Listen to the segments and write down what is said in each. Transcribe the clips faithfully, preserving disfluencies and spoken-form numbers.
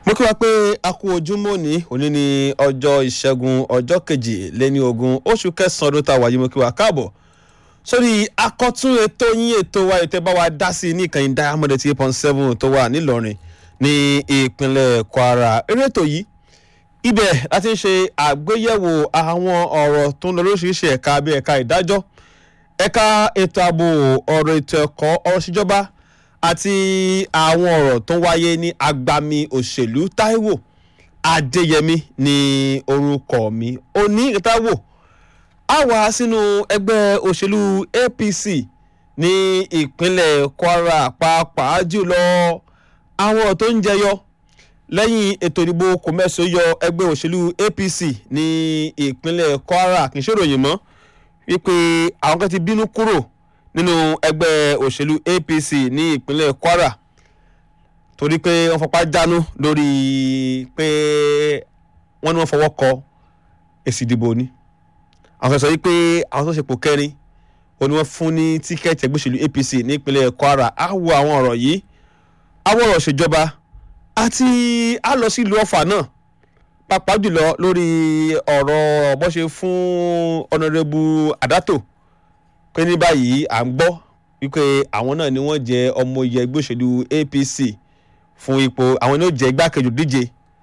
mo kí wa pé a kú ojúmọ́ ní òní ní ọjọ́ ìṣẹ́gun ọjọ́ kejì lé ní ogún oṣù kẹsàn-án ọdún tá a wà yìí. Mo kí wa káàbọ̀ sórí akọ́tún ètò yín ètò wa ètò bá wa dá sí ní ìkànnì Diamond eight point seven tó wà nílọrin ní ìpínlẹ̀ Kwara. Eré ètò yìí ibẹ̀ láti ń ṣe àgbéyẹ̀wò àwọn ọ̀rọ̀ tó ń lọ lóríṣiríṣi ẹ̀ka bí ẹ̀ka ìdájọ́, ẹ̀ka ètò ààbò, ọ̀rọ̀ ètò ẹ̀kọ́, ọ̀rọ̀ ìṣèjọba àti àwọn ọ̀rọ̀ tó wáyé ní agbami òṣèlú. Táíwò Adéyẹmí ní orúkọ mi. Òní Táíwò a wà sínú ẹgbẹ́ òṣèlú A P C ní ìpínlẹ̀ Kwara, pàápàá jùlọ àwọn ọ̀rọ̀ tó ń jẹyọ lẹ́yìn ètò ìdìbò kòmẹ́sì yọ ẹgbẹ́ òṣèlú A P C ní ìpínlẹ̀ Kwara. Kì í ṣe ìròyìn mọ́ wípé àwọn kan ti bínú kúrò nínú ẹgbẹ́ òṣèlú A P C ní ìpínlẹ̀ Kwara torí pé wọ́n fọpá jánu lórí pé wọ́n ní wọ́n fọwọ́ kọ èsì ìdìbò ni. Àwọn kan sọ wípé àwọn tó ṣepò kẹrin ó ní wọ́n fún ní tíkẹ́ẹ̀tì ẹgbẹ́ òṣèlú A P C ní ìpínlẹ̀ Kwara. Á wo àwọn ọ̀rọ̀ yìí, àwọn ọ̀rọ̀ ìṣèjọba àti á lọ sí ìlú Ọ̀fà náà, pàápàá jùlọ lórí ọ̀rọ̀ bó ṣe fún ọ̀nàrẹ́bù Àdátò pé ní báyìí à ń gbọ́ wípé àwọn náà ni wọ́n jẹ́ ọmọ oyè ẹgbẹ́ òṣèlú A P C fún ipò, àwọn ni ó jẹ́ igbákejì díje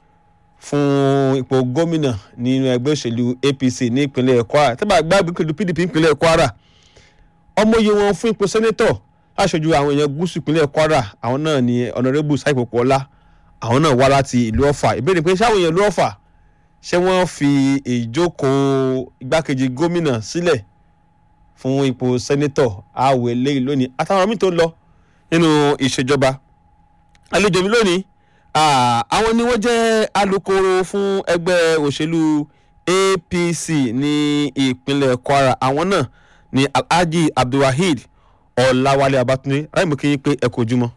fún ipò gómìnà nínú ẹgbẹ́ òṣèlú A P C ní ìpínlẹ̀ Kwara. Tẹ́bà gbàgbé pẹ̀lú P D P ìpínlẹ̀ Kwara, ọmọ oyè wọn fún ipò sẹ́nétọ̀ láṣojú àwọn èèyàn gúúsù ìpínlẹ̀ Kwara, àwọn náà ni ọ̀nàrẹ́bù Saheed Popoola, àwọn náà wá láti ìlú Ọ̀fà. Ìbéèrè pé ṣáwọn èèyàn ìlú Ọ̀fà ṣé wọ́n fi ìjókòó igbákejì gómìnà sílẹ̀ fún ipò sẹ́nétọ̀ àwẹ̀ lẹ́yìn lónìí àtàwọn míì tó ń lọ nínú ìṣèjọba. Àlejò mi lónìí àwọn ni wọ́n jẹ́ alukoro fún ẹgbẹ́ òṣèlú A P C ní ìpínlẹ̀ Kwara. Àwọn náà ni Alhaji Abdulwaheed Ọláwálé Abátúndé. Ráì mo kí yín pé ẹ kú ojúmọ́.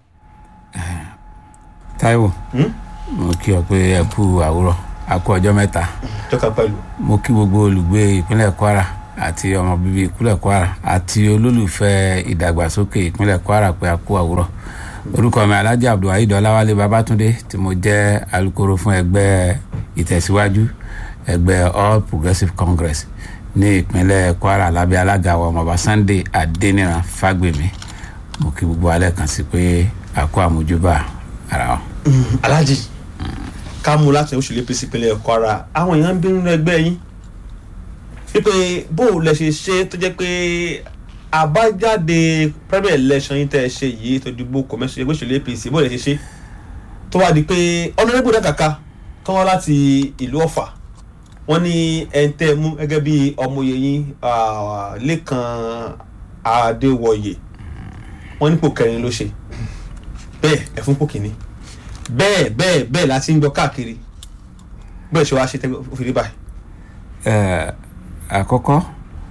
Táíwò mo kí ọ pé ẹ kú àwúrọ̀, a kú ọjọ́ mẹ́ta. Jọ́ka pẹ̀lú. Mo kí gbogbo olùgbé ìpínlẹ̀ Kwara àti ọmọ bíbí ìpínlẹ̀ Kwara àti olólùfẹ́ ìdàgbàsókè ìpínlẹ̀ Kwara pé a kú àwúrọ̀. Orúkọ mi Alhaji Abdulwaheed Ọláwálé Babátúndé tí mo jẹ́ alukoro fún ẹgbẹ́ ìtẹ̀síwájú, ẹgbẹ́ All Progressive Congress ní ìpínlẹ̀ Kwara lábẹ́ alága wa ọmọọba Sunday Adéníran Fágbèmí. Mo kí gbogbo alẹ́ kan sí pé a kú àmójúbà ara wọn. Alhaji ká mú láti òṣèlú A P C ìpínlẹ̀ Kwara, àwọn èèyàn ń bínú ẹgbẹ́ yín wípé bó lẹ ṣe ṣe tó jẹ́ pé àbájáde primary election yín tẹ́ ẹ ṣe yìí tó dìbò kọ̀mẹ́sì ẹgbẹ́ òṣèlú A P C bó lẹ ṣe ṣe tó wá di pé ọ̀nàrẹ́bù Dákàkà tó wá láti ìlú Ọ̀fà, wọ́n ní ẹni tẹ́ ẹ mú gẹ́gẹ́ bí ọmọye yín Lékan Adéwọyè, wọ́n nípò kẹrin ló ṣe, bẹ́ẹ̀ ẹ fún pò kìíní, bẹ́ẹ̀ bẹ́ẹ̀ bẹ́ẹ̀ láti ń gbọ́ káàkiri, bẹ́ẹ̀ ṣe wá ṣe tẹ́gbẹ́ òfìrí báyìí. Àkọ́kọ́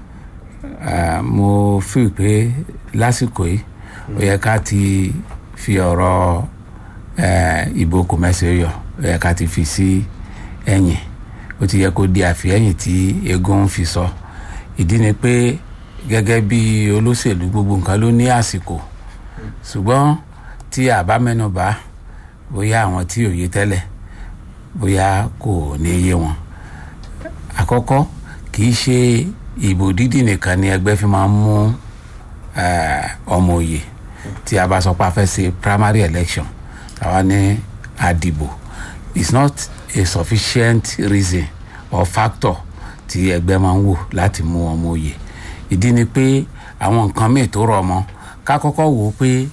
mo fi pé lásìkò yìí ó yẹ ká ti fi ọ̀rọ̀ ìbò kòmẹ́sì yọ, ó yẹ ká ti fi sí ẹ̀yìn, ó ti yẹ kó di àfihẹ́yìn tí eégún ń fi sọ. Ìdí ni pé gẹ́gẹ́ bí olóṣèlú gbogbo nǹkan ló ní àsìkò, ṣùgbọ́n tí a bá mẹ́nu bà bóyá àwọn tí ò yé tẹ́lẹ̀ bóyá kò ní yé wọn. Àkọ́kọ́ kì í ṣe ìbò dídì nìkan ni ẹgbẹ́ fi máa ń mú ọmọ òye. Tí a bá sọ pé a fẹ́ ṣe primary election àwa ní àdìbò, it's not a sufficient reason or factor tí ẹgbẹ́ máa ń wò láti mú ọmọ òye. Ìdí ni pé àwọn nǹkan míì tó rọ̀ mọ́ ká kọ́kọ́ wò ó pé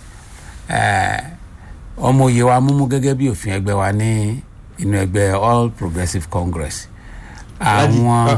ọmọ òye wa múmú gẹ́gẹ́ bí òfin ẹgbẹ́ wa ní inú ẹgbẹ́ All Progressive Congress. Àwọn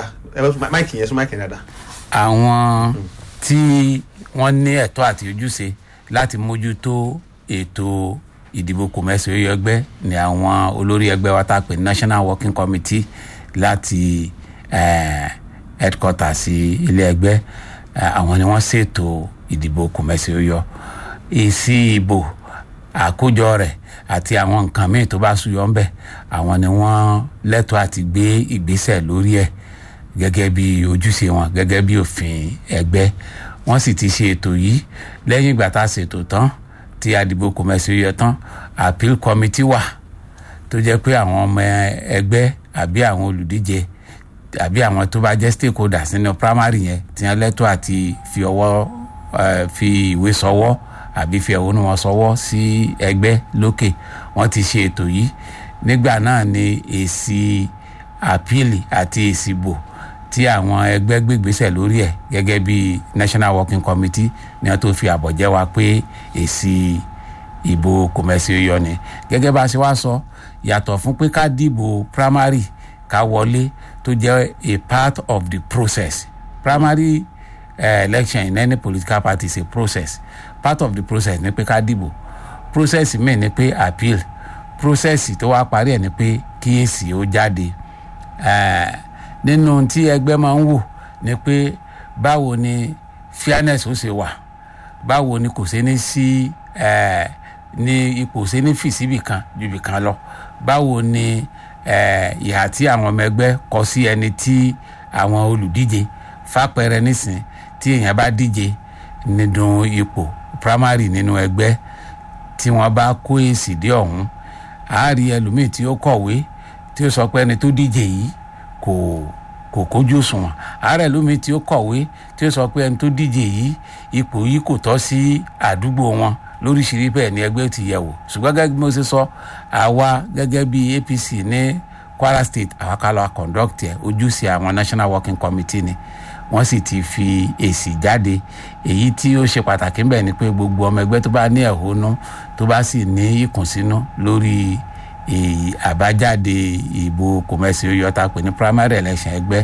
àwọn tí wọ́n ní ẹ̀tọ́ àti ojúṣe láti mójútó ètò ìdìbò kòmẹ́sì oyè ẹgbẹ́ ni àwọn olórí ẹgbẹ́ wa tá a pè National Working Committee láti headquarters sí ilé ẹgbẹ́. Àwọn ni wọ́n ṣètò ìdìbò kòmẹ́sì oyè, èsì ìbò, àkójọ rẹ̀ àti àwọn nǹkan míì tó bá súyọ ń bẹ̀, àwọn ni wọ́n lẹ́tọ̀ọ́ àti gbé ìgbésẹ̀ lórí ẹ̀ gẹ́gẹ́ bí ojúṣe wọn gẹ́gẹ́ bí òfin ẹgbẹ́. Wọ́n sì ti ṣe ètò yìí. Lẹ́yìn ìgbà tá a ṣètò tán tí àdìbò kòmẹ́sì oyè tán, appeal committee wà tó jẹ́ pé àwọn ọmọ ẹgbẹ́ àbí àwọn olùdíje àbí àwọn tó bá jẹ́ stakeholders nínú primary yẹn tí wọ́n lẹ́tọ̀ọ́ àti fi ọwọ́ fi ìwé sọwọ́ àbí fi ẹ̀hónú wọn sọwọ́ sí ẹgbẹ́ lókè wọ́n ti ṣe ètò yìí nígbà náà ni èsì àpíìlì àti èsì ìbò tí àwọn ẹgbẹ́ gbégbésẹ̀ lórí ẹ̀ gẹ́gẹ́ bí National Working Committee ni wọ́n tó fi àbọ̀jẹ́ wa pé èsì ìbò kòmẹ́sì yọ ni gẹ́gẹ́ bá a ṣe wá sọ yàtọ̀ fún pé ká dìbò primary ká wọlé tó jẹ́ a part of the process. Primary uh, election in any political party is a process. Part of the process ni pé ká dìbò. Process mi ni pé appeal. Process tó wá parí ẹ̀ ni pé kí èsì ó jáde. Nínú tí ẹgbẹ́ máa ń wò ni pé báwo ni fairness ó ṣe wà. Báwo ni kò ṣe ní sí ní ipò ṣe ní fì síbì kan ju ibì kan lọ. Báwo ni ìhà tí àwọn ọmọ ẹgbẹ́ kọ sí ẹni tí àwọn olùdíje fàpẹẹrẹ nísìn tí èèyàn bá díje nínú ipò primary nínú ẹgbẹ́ tí wọ́n bá kó èsì dé ọ̀hún àárí ẹlòmíì tí ó kọ̀wé tí ó sọ pé ẹni tó díje yìí kò kò kójú òṣùwọ̀n àárí ẹlòmíì tí ó kọ̀wé tí ó sọ pé ẹni tó díje yìí ipò yìí kò tọ́ sí àdúgbò wọn lóríṣiríṣi bẹ́ẹ̀ ni ẹgbẹ́ ti yẹ̀ wò ṣùgbọ́n gẹ́gẹ́ bí mo ṣe sọ àwa gẹ́gẹ́ bí A P C ní Kwara State àwa ká lọ conduct ẹ̀ ojúṣe àwọn National Working Committee ni wọ́n sì ti fi èsì jáde èyí tí ó ṣe pàtàkì ń bẹ̀ ni pé gbogbo ọmọ ẹgbẹ́ tó bá ní ẹ̀hónú tó bá sì ní ìkùnsínú lórí àbájáde ìbò kòmẹ́sì yọta pé ní primary election ẹgbẹ́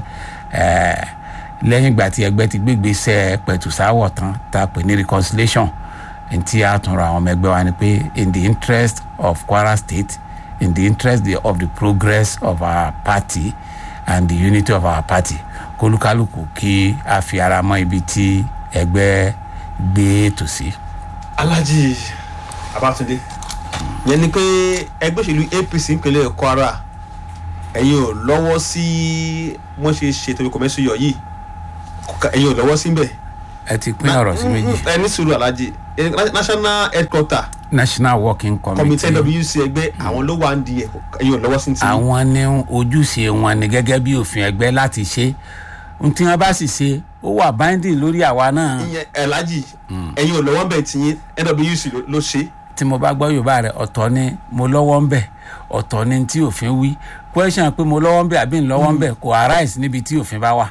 lẹ́yìn ìgbà tí ẹgbẹ́ ti gbégbèsè pẹ̀tùsáwọ̀ tán tá a pè ní reconciliation nti àtúnra àwọn ọmọ ẹgbẹ́ wa ni pé in the interest of Kwara State in the interest of the progress of our party and the unity of our party kólúkálùkù kí a fi ara mọ́ ibi tí ẹgbẹ́ gbé ètò sí. Alhaji Babatunde yẹn ni pé ẹgbẹ́ òṣèlú A P C ìpínlẹ̀ Kwara ẹ̀yin ò lọ́wọ́ sí wọ́n ṣe ṣètò ìkọ̀mẹ́sì yọ yìí ẹ̀yin ò lọ́wọ́ sí ń bẹ̀. ẹ ti pín ọ̀rọ̀ sí méjì. ẹ ní sùúrù Alhaji National Headquarter National Working Committee Committee W C ẹgbẹ́ àwọn ló wà ń di ẹ̀ ẹ̀yin ò lọ́wọ́ sí ti. àwọn ní ojúṣe wọn ni gẹ́gẹ́ bí òfin ẹgbẹ́ láti ṣe n tí wọ́n bá sì ṣe ó wà binding lórí àwa náà. ìyẹn Alhaji ẹ̀yin ò lọ́wọ́ ń bẹ̀ tiyín N W C ló ṣe. tí mo bá gbọ́ Yorùbá rẹ̀ ọ̀tọ̀ ni mo lọ́wọ́ ń bẹ̀ ọ̀tọ̀ ni tí òfin wí question pé mo lọ́wọ́ ń bẹ̀ àbí ń lọ́wọ́ ń bẹ̀ kò arise níbi tí òfin bá wà.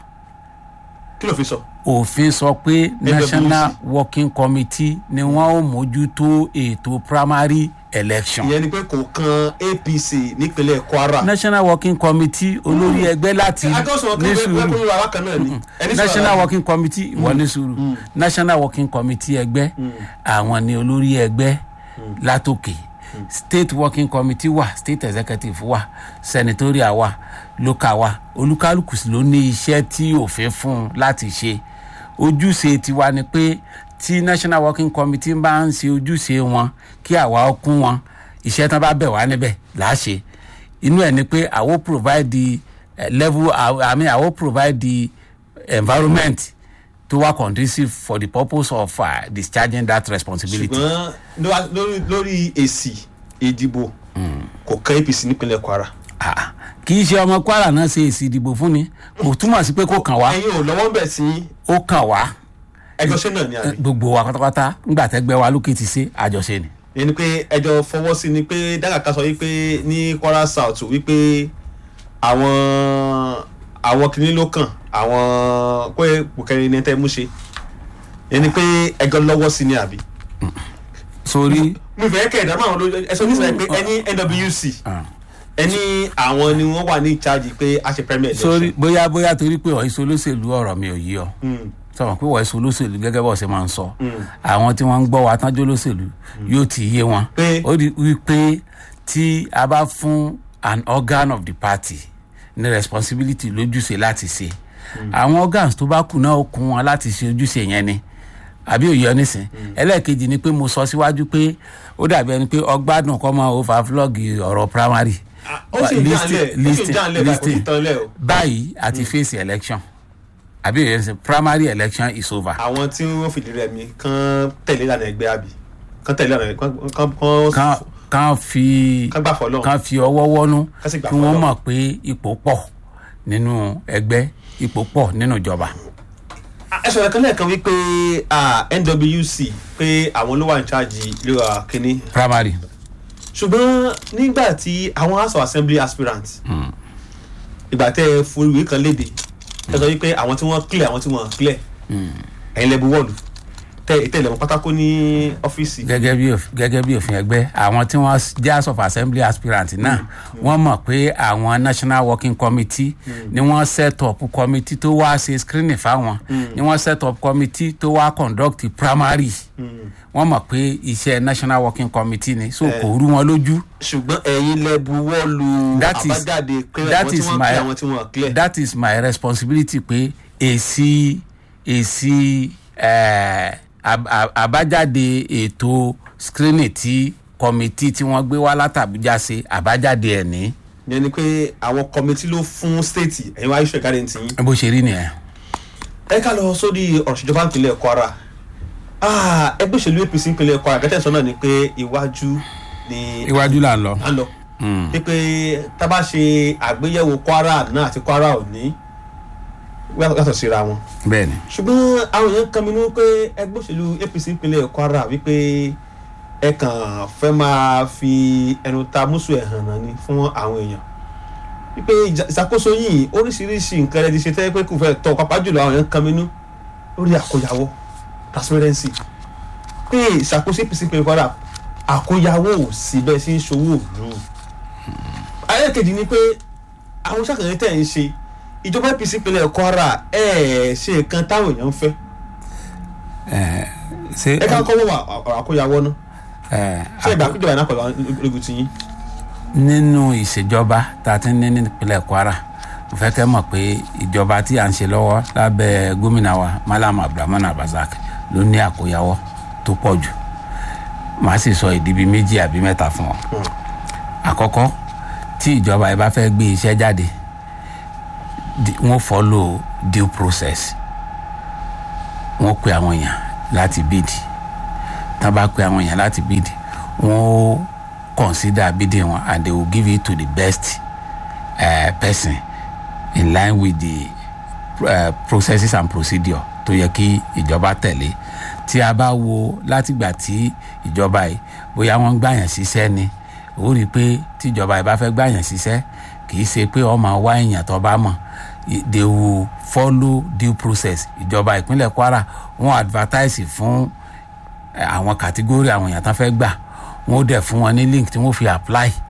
kí ló fi sọ. òfin sọ pé National Working Committee ni wọ́n ó mójútó ètò primary election. ìyẹn ni pé kò kan A P C nípínlẹ̀ Kwara. National Working Committee olórí ẹgbẹ́ láti ní sùúrù National Working Committee ìwọ ní sùúrù National Working Committee ẹgbẹ́ àwọn ni olórí ẹgbẹ́ látòkè State Working Committee wà State Executive wà Senatorial wà local wà olúkálùkù ló ní iṣẹ́ tí òfin fún un láti ṣe ojúṣe tiwa ni pé tí National Working Committee bá ń ṣe ojúṣe wọn kí àwa ó kún wọn iṣẹ́ tán bá bẹ̀ wá níbẹ̀ láṣẹ inú ẹ̀ ni pé I will provide the uh, level I mean I will provide the environment to work conducive for the purpose of uh, discharging that responsibility. ṣùgbọ́n lórí lórí èsì ìdìbò kò kàn A P C nípínlẹ̀ Kwara. kì í ṣe ọmọ Kwara náà ṣe èsì ìdìbò fún ni kò túmọ̀ sí pé kò kàn wá. ẹ̀yin ò lọ́wọ́ bẹ̀ sí. ó kàn wá. ẹjọ́ṣe náà ni àbí. gbogbo wa pátápátá ńgbà tẹ́gbẹ́ wa lókè ti ṣe àjọṣe ni. ìyẹn ni pé ẹjọ́ fọwọ́ sí ni pé Dàgàkà sọ wípé ní Kwara South wípé àwọn àwọn kìnìún ló kàn àwọn pé bùkẹ́rin ní tẹ́ mú ṣe ìyẹn ni pé ẹjọ́ lọ́wọ́ sí ni àbí. sórí. mi fẹ́ kẹ́ ẹ̀dá máa lójú ẹ̀sọ́ nísìnyí pé ẹni N W C ẹni àwọn ni wọ́n wà ní ìcháàjì pé a ṣe premier election. sórí bóyá bóyá torí pé ọ̀ ìṣó olóṣèlú ọ̀rọ̀ mi ò yí ọ sọ̀rọ̀ pé wọ́n ìṣó olóṣèlú gẹ́gẹ́ bọ́ ṣe máa ń sọ àwọn tí wọ́n ń gbọ́ wa tán jó olóṣèlú yóò ti yé wọn ó di wípé tí a bá fún an organ of the party ní responsibility lójúṣe láti ṣe àwọn organs tó bá kù náà ó kún wọn láti ṣe ojúṣe yẹn ni àbí òye ọ nísìn ẹlẹ́ẹ̀kejì ni pé mo sọ síwájú pé ó dàbí ẹni pé ọgbádùn kọ́ mọ overflog ọ̀rọ̀ primary báyìí àti face election àbí òye nísìn primary election is over. àwọn tí wọ́n fìdí rẹ̀ mi kàn tẹ̀lé ìlànà ẹgbẹ́ àbí kàn tẹ̀lé ìlànà kan kàn fi Kán gbà fọ́lọ́run. kàn fi ọwọ́ wọ́nú Kán sì gbà kí wọ́n fọ́lọ́run. mọ̀ pé ipò pọ̀ nínú ẹgbẹ́ ipò pọ̀ nínú ìjọba. ẹ sọ̀rọ̀ kan lẹ́ẹ̀kan wípé ah, N W C pé àwọn ló wà ní charge lóra kínní primary. ṣùgbọ́n nígbà tí àwọn House of Assembly aspirants ìgbà tẹ́ ẹ foríwé kan léde ẹ sọ wípé àwọn tí wọ́n clear àwọn tí wọ́n clear ẹ̀yin lẹ́bu wọ́ọ̀lù tẹ ìtẹ̀lẹ̀ wọn pátákó ní ọ́fíìsì. gẹ́gẹ́ bí òfin gẹ́gẹ́ bí òfin ẹgbẹ́ àwọn tí wọ́n jẹ́ House of Assembly aspirant náà wọ́n mọ̀ pé àwọn National Working Committee ni wọ́n set up committee tó wá ṣe screening fáwọn ni wọ́n set up committee tó wá conduct primary wọ́n mọ̀ pé iṣẹ́ National Working Committee ni so kò rú wọn lójú. ṣùgbọ́n ẹ̀yin lẹ́bu wọ́ọ̀lù That is- àbájáde pé that àwọn tí is wọ́n my- clear àwọn tí wọ́n clear. that is my responsibility pé èsì èsì eh, ab- ab- àbájáde ètò screening tí committee tí wọ́n gbé wá látàbújá ṣe àbájáde ẹ̀ ní. ìyẹn ni pé àwọn kọmitì ló fún stéètì ẹ̀yin wáyé ṣe ìkárẹ̀ ntì. bó ṣe rí nìyẹn. ẹ ká lọ sórí ọ̀rọ̀ ìṣèjọba ìpínlẹ̀ Kwara. Ah, ẹgbẹ́ òṣèlú A P C ìpínlẹ̀ Kwara gẹ́tẹ̀ sọ náà ni pé iwájú ni iwájú là ń lọ. à ń lọ. pé tá a bá ṣe àgbéyẹ̀wò Kwara náà àti Kwara òní yàtọ̀ síra wọn. bẹ́ẹ̀ni. ṣùgbọ́n àwọn èèyàn kan minú pé ẹgbẹ́ òṣèlú A P C ìpínlẹ̀ Kwara wípé ẹ kàn fẹ́ máa fi ẹnu ta mùsùn ẹ̀ hàn náà ni fún àwọn èèyàn wípé ìjà- ìṣàkóso yìí oríṣiríṣi nǹkan ẹ ti ṣe tẹ́ pé kò fẹ́ tọ́ pápá jùlọ àwọn èèyàn kan minú lórí àkóyawọ́ transparency pé ìṣàkóso A P C ìpínlẹ̀ Kwara àkóyawọ́ ò sí bẹ́ẹ̀ sí ń ṣòwò òdu. ayékejì ni pé àwọn sàkànnì tẹ̀ ń ṣe ìjọba A P C ìpínlẹ̀ Kwara ẹ̀ ṣe nǹkan táwọn èèyàn ń fẹ́ ṣé ẹ ká kọ́ wọ́n ọ̀rọ̀ àkóyawọ́ náà ẹ, ṣé ìgbà àkójọba náà pẹ̀lú ológun ti yín. nínú ìṣèjọba tá a ti ní nípínlẹ̀ Kwara mo fẹ́ kẹ́ mọ̀ pé ìjọba tí à ń ṣe lọ́wọ́ lábẹ́ gómìnà wa Malam Abdulrahman Abazak ló ní àkóyawọ́ tó pọ̀ jù màá sì sọ ìdí bíi méjì àbí mẹ́ta fún ọ. àkọ́kọ́ tí ìjọba yìí bá fẹ́ gbé iṣẹ́ jáde di- wọ́n follow due process wọ́n pe àwọn èèyàn láti bíìdì tá a bá pe àwọn èèyàn láti bíìdì wọ́n ó consider bidding wọn and they will give it to the best uh, person in line with the uh, processes and procedure tó yẹ kí ìjọba tẹ̀lé tí a bá wo látìgbà tí ìjọba yìí bóyá wọ́n ń gbàyàn síṣẹ́ ni ó rí i pé tí ìjọba yìí bá fẹ́ gbàyàn síṣẹ́ kì í ṣe pé ọmọ wá èèyàn tó bá mọ̀ they will follow due process ìjọba ìpínlẹ̀ Kwara wọ́n advertise fún àwọn kàtígórì àwọn èèyàn tán fẹ́ gbà wọ́n ó dẹ̀ fún wọn ní link tí wọ́n fi apply